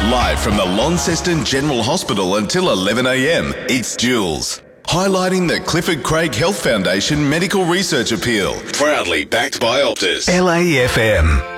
Live from the Launceston General Hospital until 11 a.m, it's Jules. Highlighting the Clifford Craig Health Foundation Medical Research Appeal. Proudly backed by Optus. LAFM.